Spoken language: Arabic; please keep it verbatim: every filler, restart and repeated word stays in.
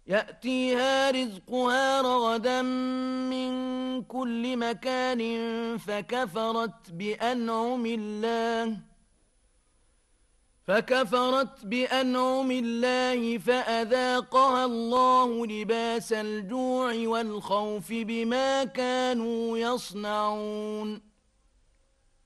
يأتيها رزقها رغدا من كل مكان فكفرت بأنعم الله فكفرت بأنعم الله فأذاقها الله لباس الجوع والخوف بما كانوا يصنعون